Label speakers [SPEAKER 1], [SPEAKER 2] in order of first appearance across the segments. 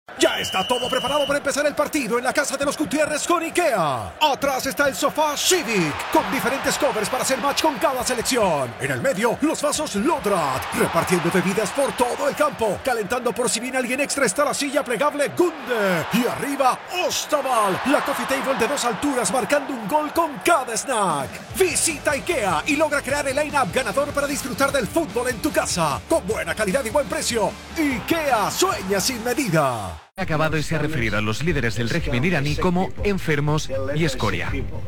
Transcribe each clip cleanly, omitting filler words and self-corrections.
[SPEAKER 1] Ya está todo preparado para empezar el partido en la casa de los Gutiérrez con IKEA. Atrás está el sofá Civic, con diferentes covers para hacer match con cada selección. En el medio, los vasos Lodrat, repartiendo bebidas por todo el campo. Calentando por si viene alguien extra está la silla plegable Gunde. Y arriba, Ostaval, la coffee table de 2 alturas marcando un gol con cada snack. Visita IKEA y logra crear el line-up ganador para disfrutar del fútbol en tu casa. Con buena calidad y buen precio. IKEA sueña sin medida.
[SPEAKER 2] Ha acabado y se ha referido a los líderes del régimen iraní como enfermos y escoria.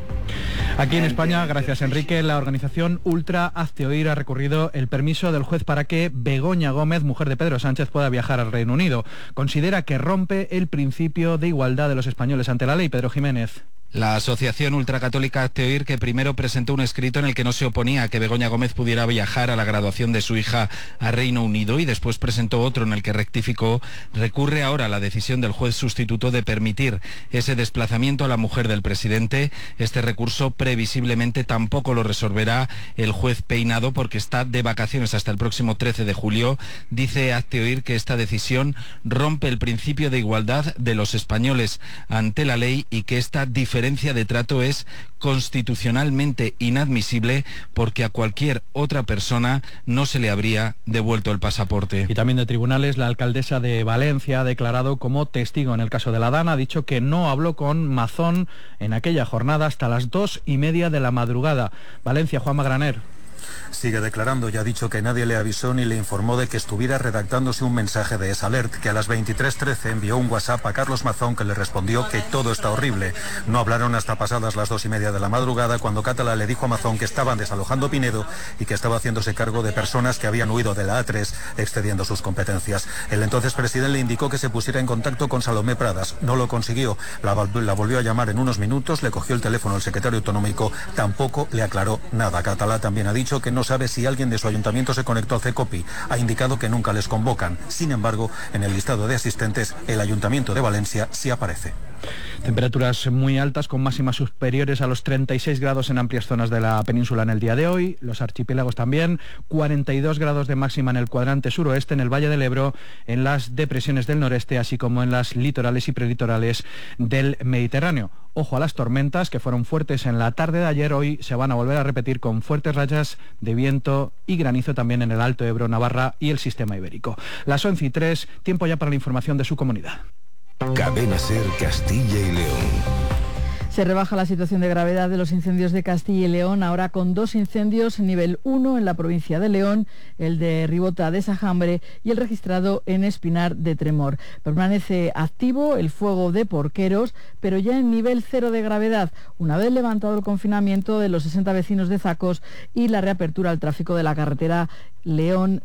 [SPEAKER 3] Aquí en España, gracias Enrique, la organización Ultra Hazte Oír ha recurrido el permiso del juez para que Begoña Gómez, mujer de Pedro Sánchez, pueda viajar al Reino Unido. Considera que rompe el principio de igualdad de los españoles ante la ley. Pedro Jiménez.
[SPEAKER 4] La asociación ultracatólica Hazte Oír, que primero presentó un escrito en el que no se oponía a que Begoña Gómez pudiera viajar a la graduación de su hija a Reino Unido y después presentó otro en el que rectificó, recurre ahora a la decisión del juez sustituto de permitir ese desplazamiento a la mujer del presidente. Este recurso previsiblemente tampoco lo resolverá el juez Peinado porque está de vacaciones hasta el próximo 13 de julio. Dice Hazte Oír que esta decisión rompe el principio de igualdad de los españoles ante la ley y que esta diferencia de trato es constitucionalmente inadmisible porque a cualquier otra persona no se le habría devuelto el pasaporte.
[SPEAKER 3] Y también de tribunales, la alcaldesa de Valencia ha declarado como testigo en el caso de la Dana, ha dicho que no habló con Mazón en aquella jornada hasta las 2:30 de la madrugada. Valencia, Juanma Graner.
[SPEAKER 5] Sigue declarando y ha dicho que nadie le avisó ni le informó de que estuviera redactándose un mensaje de S-Alert, que a las 23:13 envió un WhatsApp a Carlos Mazón que le respondió que todo está horrible. No hablaron hasta pasadas las 2:30 de la madrugada cuando Catalá le dijo a Mazón que estaban desalojando Pinedo y que estaba haciéndose cargo de personas que habían huido de la A3, excediendo sus competencias. El entonces presidente le indicó que se pusiera en contacto con Salomé Pradas. No lo consiguió. La volvió a llamar en unos minutos, le cogió el teléfono el secretario autonómico, tampoco le aclaró nada. Catalá también ha dicho que no sabe si alguien de su ayuntamiento se conectó al CECOPI. Ha indicado que nunca les convocan. Sin embargo, en el listado de asistentes, el Ayuntamiento de Valencia sí aparece.
[SPEAKER 3] Temperaturas muy altas con máximas superiores a los 36 grados en amplias zonas de la península en el día de hoy. Los archipiélagos también. 42 grados de máxima en el cuadrante suroeste, en el Valle del Ebro, en las depresiones del noreste, así como en las litorales y prelitorales del Mediterráneo. Ojo a las tormentas que fueron fuertes en la tarde de ayer. Hoy se van a volver a repetir con fuertes rachas de viento y granizo también en el Alto Ebro, Navarra y el sistema ibérico. Las 11:03, tiempo ya para la información de su comunidad.
[SPEAKER 6] Cadena SER Castilla y León.
[SPEAKER 7] Se rebaja la situación de gravedad de los incendios de Castilla y León, ahora con 2 incendios nivel 1 en la provincia de León, el de Ribota de Sajambre y el registrado en Espinar de Tremor. Permanece activo el fuego de Porqueros, pero ya en nivel 0 de gravedad, una vez levantado el confinamiento de los 60 vecinos de Zacos y la reapertura al tráfico de la carretera León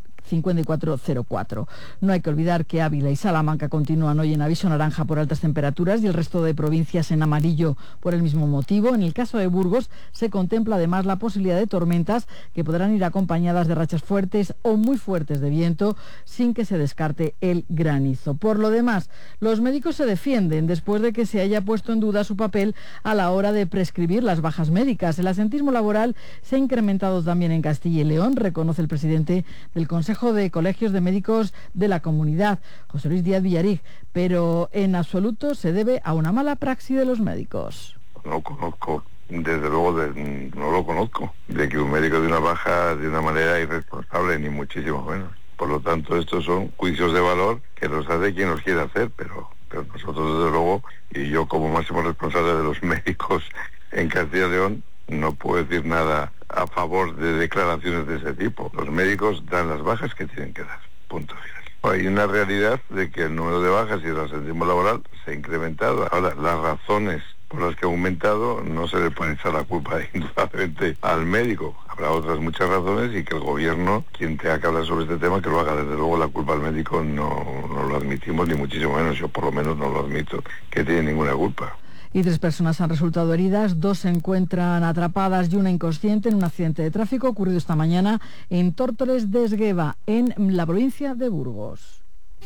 [SPEAKER 7] 5404. No hay que olvidar que Ávila y Salamanca continúan hoy en aviso naranja por altas temperaturas y el resto de provincias en amarillo por el mismo motivo. En el caso de Burgos se contempla además la posibilidad de tormentas que podrán ir acompañadas de rachas fuertes o muy fuertes de viento sin que se descarte el granizo. Por lo demás, los médicos se defienden después de que se haya puesto en duda su papel a la hora de prescribir las bajas médicas. El absentismo laboral se ha incrementado también en Castilla y León, reconoce el presidente del Consejo de Colegios de Médicos de la Comunidad, José Luis Díaz Villarig, pero en absoluto se debe a una mala praxis de los médicos.
[SPEAKER 8] No conozco, desde luego no lo conozco, de que un médico de una baja de una manera irresponsable, ni muchísimo menos. Por lo tanto, estos son juicios de valor que los hace quien los quiere hacer, pero nosotros desde luego, y yo como máximo responsable de los médicos en Castilla y León, no puedo decir nada a favor de declaraciones de ese tipo. Los médicos dan las bajas que tienen que dar. Punto final. Hay una realidad de que el número de bajas y el absentismo laboral se ha incrementado. Ahora, las razones por las que ha aumentado no se le puede echar la culpa indudablemente al médico. Habrá otras muchas razones y que el gobierno, quien tenga que hablar sobre este tema, que lo haga. Desde luego la culpa al médico no lo admitimos, ni muchísimo menos. Yo por lo menos no lo admito, que tiene ninguna culpa.
[SPEAKER 7] Y 3 personas han resultado heridas, 2 se encuentran atrapadas y una inconsciente en un accidente de tráfico ocurrido esta mañana en Tórtoles de Esgueva, en la provincia de Burgos.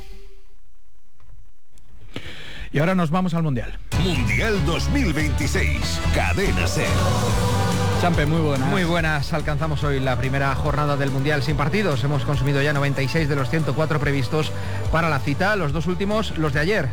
[SPEAKER 3] Y ahora nos vamos al Mundial.
[SPEAKER 6] Mundial 2026, Cadena SER.
[SPEAKER 3] Champe, muy buenas.
[SPEAKER 9] Muy buenas, alcanzamos hoy la primera jornada del Mundial sin partidos. Hemos consumido ya 96 de los 104 previstos para la cita, los 2 últimos, los de ayer.